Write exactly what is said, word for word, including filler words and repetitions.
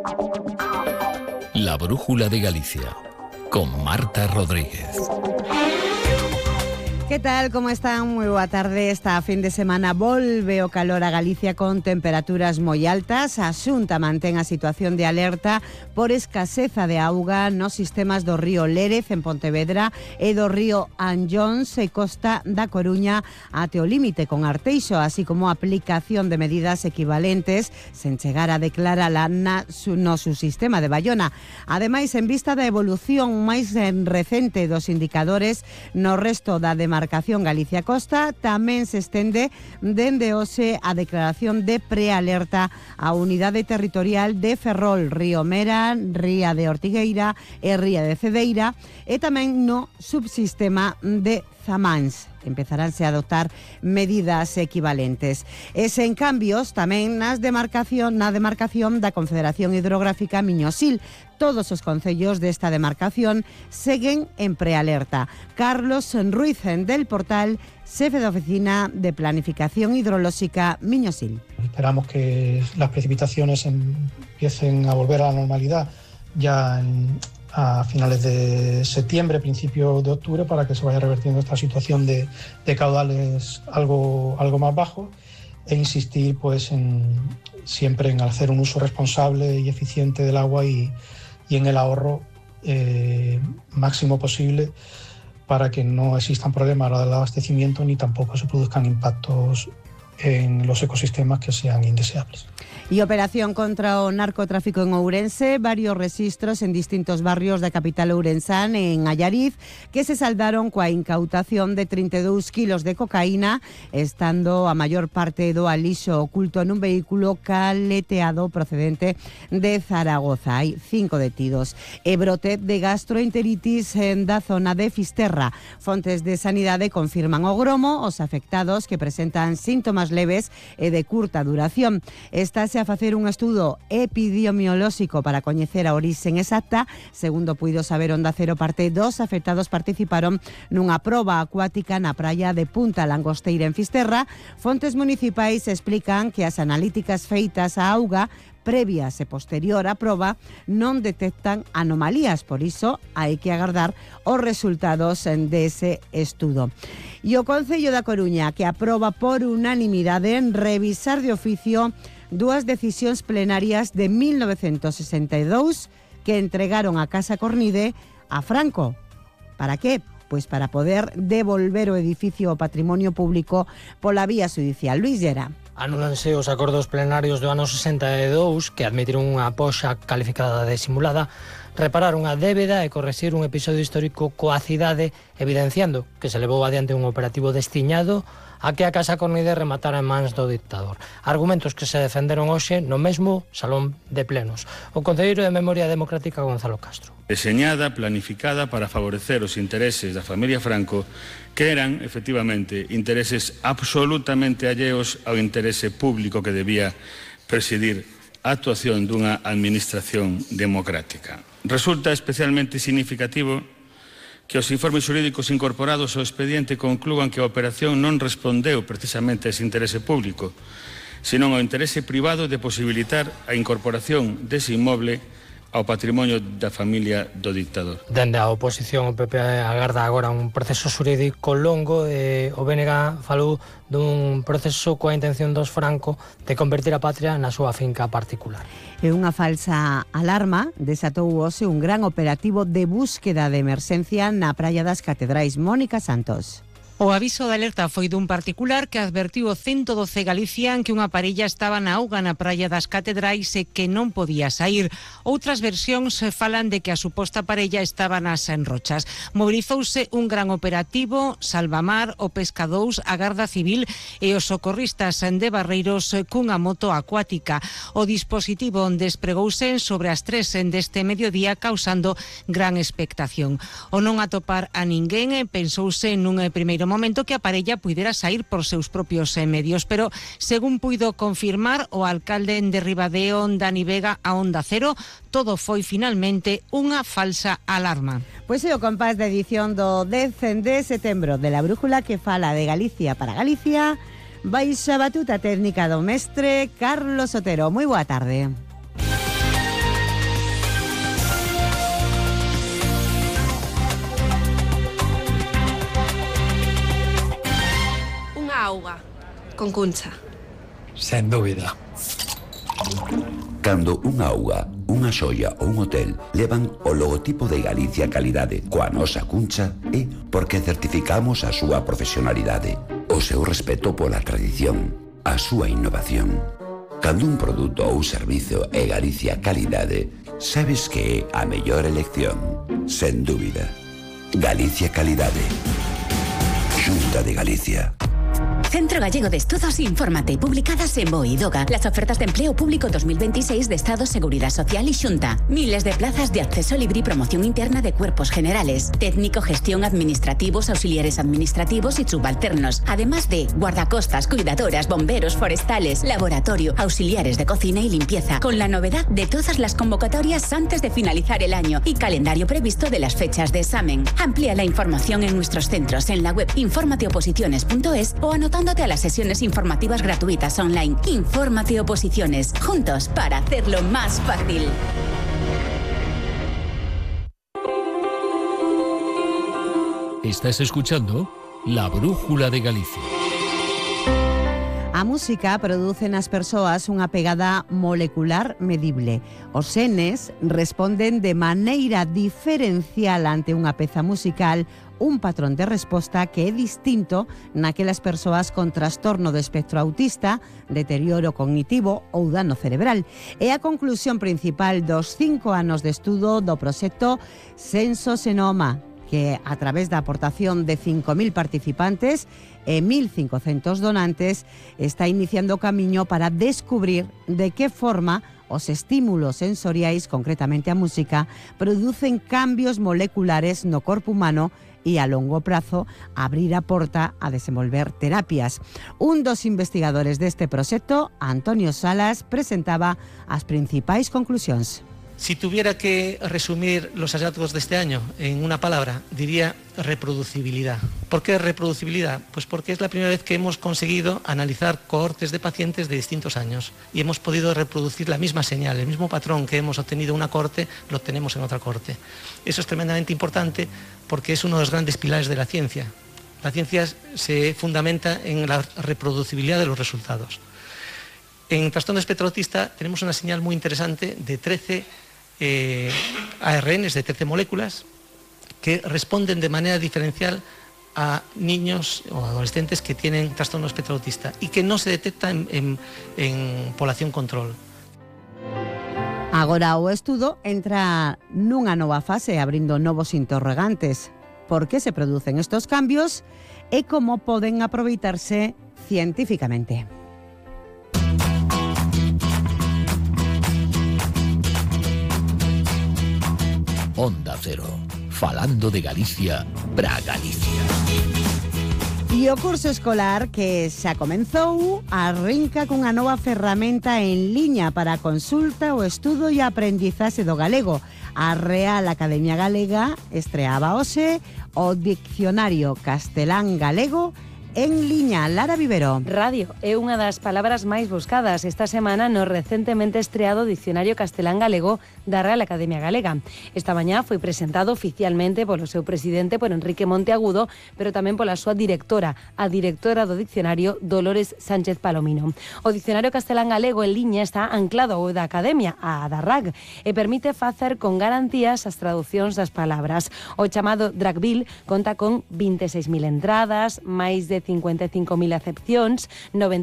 La Brújula de Galicia, con Marta Rodríguez. Que tal, como están? Moi boa tarde. Esta fin de semana volve o calor a Galicia con temperaturas moi altas. A Xunta mantén a situación de alerta por escaseza de auga nos sistemas do río Lérez en Pontevedra e do río Anllóns e Costa da Coruña até o límite con Arteixo, así como a aplicación de medidas equivalentes sen chegar a declarala na, no subsistema de Baiona. Ademais, en vista da evolución máis recente dos indicadores no resto da demarcación Marcación Galicia Costa, tamén se estende dende hoxe a declaración de prealerta á unidade territorial de Ferrol, Río Mera, Ría de Ortigueira e Ría de Cedeira e tamén no subsistema de Zamáns. Empezaránse a adoptar medidas equivalentes. E sen cambios tamén nas demarcación, na demarcación da Confederación Hidrográfica Miñosil. Todos os concellos desta demarcación seguen en prealerta. Carlos Ruiz del Portal, xefe de Oficina de Planificación Hidrolóxica Miñosil. Esperamos que las precipitaciones empiecen a volver a la normalidad ya en a finales de septiembre, principio de octubre, para que se vaya revertiendo esta situación de, de caudales algo, algo más bajos e insistir pues en, siempre en hacer un uso responsable y eficiente del agua y, y en el ahorro eh, máximo posible para que no existan problemas a la hora del abastecimiento ni tampoco se produzcan impactos en los ecosistemas que sean indeseables. E operación contra o narcotráfico en Ourense, varios registros en distintos barrios da capital ourensán e en Allariz que se saldaron coa incautación de trinta e dous kilos de cocaína, estando a maior parte do alixo oculto nun vehículo caleteado procedente de Zaragoza. Hai cinco detidos. E brote de gastroenteritis en da zona de Fisterra. Fontes de sanidade confirman o gromo, os afectados que presentan síntomas leves e de curta duración. Estáse a facer un estudo epidemiolóxico para coñecer a orixen exacta. Segundo puido saber Onda Cero, parte dos afectados participaron nunha proba acuática na praia de Punta Langosteira en Fisterra. Fontes municipais explican que as analíticas feitas á auga previas e posterior á proba non detectan anomalías, por iso hai que agardar os resultados dese estudo. E o Concello da Coruña, que aproba por unanimidade en revisar de oficio dúas decisións plenarias de mil novecentos sesenta e dous que entregaron a Casa Cornide a Franco. Para qué? Pois para poder devolver o edificio ao patrimonio público pola vía judicial. Luís Llera. Anúlanse os acordos plenarios do ano sesenta e dous que admitiron unha poxa calificada de simulada, reparar unha débeda e correxir un episodio histórico coa cidade, evidenciando que se levou adiante un operativo destiñado a que a Casa Cornide rematara en mans do dictador. Argumentos que se defenderon hoxe no mesmo salón de plenos. O concelleiro de Memoria Democrática, Gonzalo Castro. Deseñada, planificada para favorecer os intereses da familia Franco, que eran, efectivamente, intereses absolutamente alleos ao interese público que debía presidir a actuación dunha administración democrática. Resulta especialmente significativo que os informes xurídicos incorporados ao expediente conclúan que a operación non respondeu precisamente a ese interese público, senón ao interese privado de posibilitar a incorporación dese inmoble ao patrimonio da familia do dictador. Dende a oposición, o P P agarda agora un proceso xurídico longo e o B N G falou dun proceso coa intención dos Franco de convertir a patria na súa finca particular. E unha falsa alarma desatou hoxe un gran operativo de búsqueda de emerxencia na Praia das Catedrais. Mónica Santos. O aviso de alerta foi dun particular que advertiu o ciento doce Galicia en que unha parella estaba na auga na Praia das Catedrais e que non podía sair. Outras versións falan de que a suposta parella estaba nas enrochas. Mobilizouse un gran operativo, Salvamar, o Pesca dous, a Garda Civil e os socorristas de Barreiros cunha moto acuática. O dispositivo despregouse sobre as tres deste mediodía causando gran expectación. O non atopar a ninguén pensouse nun primeiro momento que a parella puidera sair por seus propios medios, pero según puido confirmar o alcalde de Ribadeo, Dani Vega, a Onda Cero, todo foi finalmente unha falsa alarma. Pois é o compás da edición do dez de setembro de La Brújula, que fala de Galicia para Galicia. Baixa batuta técnica do mestre Carlos Otero. Moi boa tarde. con Cuncha. Sen dúbida. Cando unha auga, unha xoia ou un hotel levan o logotipo de Galicia Calidade coa nosa cuncha é porque certificamos a súa profesionalidade, o seu respeto pola tradición, a súa innovación. Cando un produto ou servizo é Galicia Calidade, sabes que é a mellor elección, sen dúbida. Galicia Calidade. Xunta de Galicia. Centro Gallego de Estudos Infórmate, publicadas en BOE y DOGA. Las ofertas de empleo público dos mil veintiséis de Estado, Seguridad Social y Xunta. Miles de plazas de acceso libre y promoción interna de cuerpos generales, técnico, gestión, administrativos, auxiliares administrativos y subalternos. Además de guardacostas, cuidadoras, bomberos, forestales, laboratorio, auxiliares de cocina y limpieza. Con la novedad de todas las convocatorias antes de finalizar el año y calendario previsto de las fechas de examen. Amplía la información en nuestros centros en la web informateoposiciones punto es o anotando a las sesiones informativas gratuitas online. Infórmate Oposiciones, juntos para hacerlo más fácil. Estás escuchando La Brújula de Galicia. A música produce nas persoas unha pegada molecular medible. Os xenes responden de maneira diferencial ante unha peza musical, un patrón de resposta que é distinto naquelas persoas con trastorno do espectro autista, deterioro cognitivo ou dano cerebral. É a conclusión principal dos cinco anos de estudo do proxecto Sensosenoma, que a través da aportación de cinco mil participantes e mil cincocentos donantes está iniciando o camiño para descubrir de que forma os estímulos sensoriais, concretamente a música, producen cambios moleculares no corpo humano e a longo prazo abrir a porta a desenvolver terapias. Un dos investigadores deste proxecto, Antonio Salas, presentaba as principais conclusións. Si tuviera que resumir los hallazgos de este año en una palabra, diría reproducibilidad. ¿Por qué reproducibilidad? Pues porque es la primera vez que hemos conseguido analizar cohortes de pacientes de distintos años y hemos podido reproducir la misma señal, el mismo patrón que hemos obtenido en una cohorte, lo obtenemos en otra cohorte. Eso es tremendamente importante porque es uno de los grandes pilares de la ciencia. La ciencia se fundamenta en la reproducibilidad de los resultados. En trastorno espectro autista tenemos una señal muy interesante de trece eh, A R Ns, de trece moléculas, que responden de manera diferencial a niños o adolescentes que tienen trastorno espectro autista y que no se detecta en, en, en población control. Agora o estudo entra nunha nova fase, abrindo novos interrogantes. Por que se producen estos cambios e como poden aproveitarse científicamente? Onda Cero, falando de Galicia para Galicia. E o curso escolar que xa comenzou arrinca cunha nova ferramenta en liña para a consulta, o estudo e a aprendizaxe do galego. A Real Academia Galega estreaba hoxe o Diccionario Castelán Galego en liña. Lara Vivero. Radio é unha das palabras máis buscadas esta semana no recentemente estreado Dicionario Castelán Galego da Real Academia Galega. Esta mañá foi presentado oficialmente polo seu presidente, por Enrique Monteagudo, pero tamén pola súa directora, a directora do Dicionario, Dolores Sánchez Palomino. O Dicionario Castelán Galego en liña está anclado ao da Academia, a da R A G, e permite facer con garantías as traducións das palabras. O chamado Dragbill conta con vinte e seis mil entradas, máis de cincuenta e cinco mil acepcións, noventa